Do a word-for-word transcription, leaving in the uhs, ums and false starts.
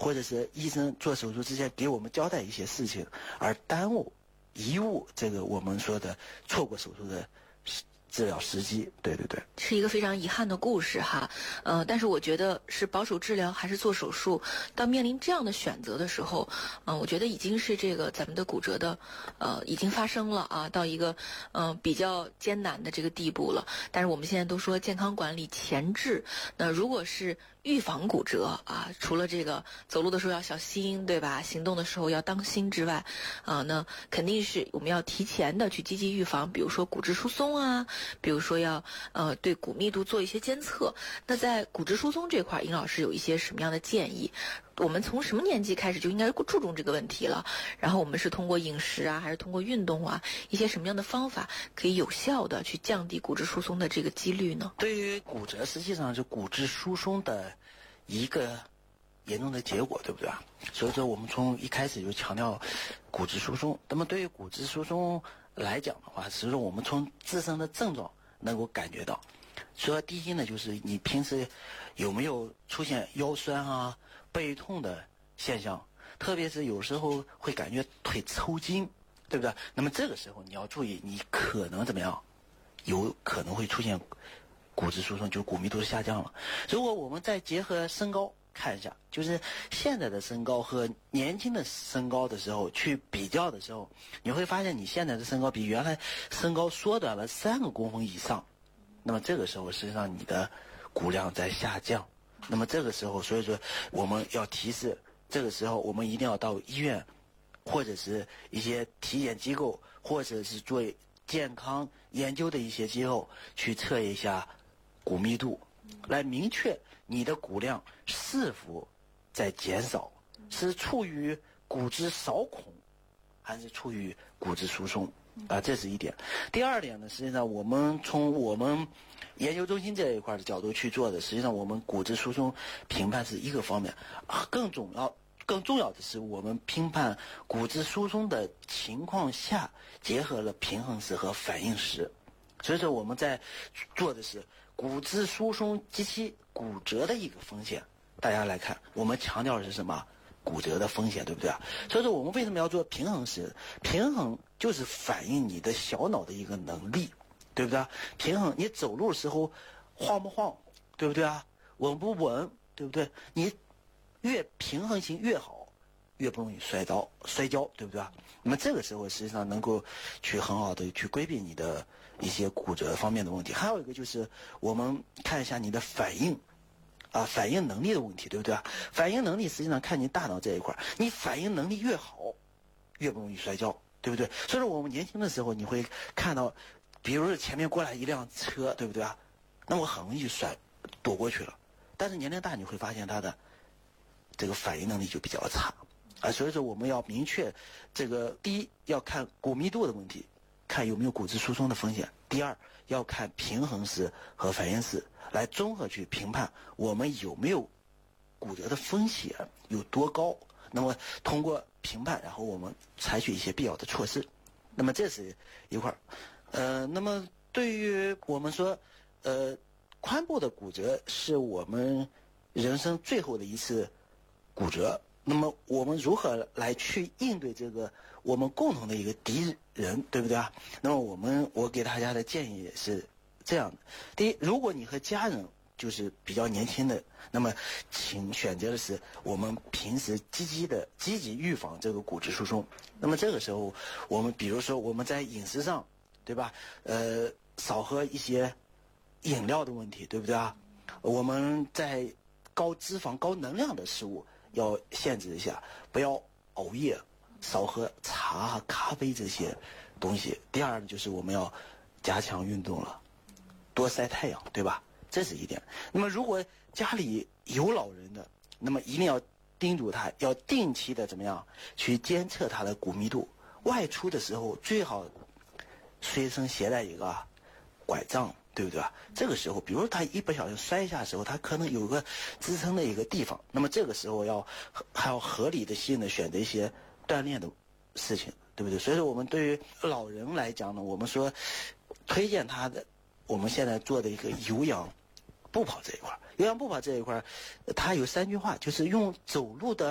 或者是医生做手术之前给我们交代一些事情，而耽误、贻误这个我们说的错过手术的治疗时机。对对对， 是一个非常遗憾的故事哈。呃，但是我觉得是保守治疗还是做手术，当面临这样的选择的时候，嗯、呃，我觉得已经是这个咱们的骨折的，呃，已经发生了啊，到一个呃比较艰难的这个地步了。但是我们现在都说健康管理前治，那如果是预防骨折啊，除了这个走路的时候要小心，对吧？行动的时候要当心之外，啊，那肯定是我们要提前的去积极预防，比如说骨质疏松啊，比如说要呃对骨密度做一些监测。那在骨质疏松这块，尹老师有一些什么样的建议？我们从什么年纪开始就应该注重这个问题了？然后我们是通过饮食啊，还是通过运动啊，一些什么样的方法可以有效的去降低骨质疏松的这个几率呢？ 对于骨折，实际上是骨质疏松的一个严重的结果，对不对啊？所以说我们从一开始就强调骨质疏松。那么对于骨质疏松来讲的话，实际上我们从自身的症状能够感觉到。所以第一呢，就是你平时有没有出现腰酸啊、背痛的现象，特别是有时候会感觉腿抽筋，对不对？那么这个时候你要注意，你可能怎么样？有可能会出现骨质疏松，就是骨密度下降了。如果我们再结合身高看一下，就是现在的身高和年轻的身高的时候去比较的时候，你会发现你现在的身高比原来身高缩短了三个公分以上。那么这个时候实际上你的骨量在下降。那么这个时候，所以说我们要提示，这个时候我们一定要到医院或者是一些体检机构，或者是做健康研究的一些机构去测一下骨密度，来明确你的骨量是否在减少，是处于骨质少孔还是处于骨质疏松啊，这是一点。第二点呢，实际上我们从我们研究中心这一块的角度去做的，实际上我们骨质疏松评判是一个方面，更重要更重要的是我们评判骨质疏松的情况下结合了平衡时和反应时。所以说我们在做的是骨质疏松及其骨折的一个风险。大家来看，我们强调的是什么？骨折的风险，对不对啊？所以说我们为什么要做平衡时？平衡就是反映你的小脑的一个能力，对不对啊？平衡，你走路的时候晃不晃，对不对啊？稳不稳，对不对？你越平衡性越好，越不容易摔倒摔跤，对不对啊？那么这个时候实际上能够去很好的去规避你的一些骨折方面的问题。还有一个就是我们看一下你的反应啊，反应能力的问题，对不对啊？反应能力实际上看你大脑这一块，你反应能力越好，越不容易摔跤，对不对？所以说我们年轻的时候你会看到，比如说前面过来一辆车，对不对啊？那我很容易摔躲过去了。但是年龄大你会发现他的这个反应能力就比较差啊。所以说我们要明确这个，第一要看骨密度的问题，看有没有骨质疏松的风险；第二要看平衡时和反应时，来综合去评判我们有没有骨折的风险有多高。那么通过评判，然后我们采取一些必要的措施。那么这是一块儿。呃，那么对于我们说，呃，髋部的骨折是我们人生最后的一次骨折。那么我们如何来去应对这个我们共同的一个敌人，对不对啊？那么我们我给大家的建议是这样的：第一，如果你和家人就是比较年轻的，那么请选择的是我们平时积极的积极预防这个骨质疏松。那么这个时候，我们比如说我们在饮食上，对吧？呃，少喝一些饮料的问题，对不对啊？我们在高脂肪、高能量的食物要限制一下，不要熬夜，少喝茶、咖啡这些东西。第二呢，就是我们要加强运动了，多晒太阳，对吧？这是一点。那么如果家里有老人的，那么一定要叮嘱他要定期的怎么样去监测他的骨密度。外出的时候最好随身携带一个拐杖，对不对吧？这个时候比如他一不小心摔下的时候，他可能有个支撑的一个地方，那么这个时候要还要合理的性的选择一些锻炼的事情，对不对？所以说我们对于老人来讲呢，我们说推荐他的我们现在做的一个有氧步跑这一块，有氧步跑这一块它有三句话，就是用走路的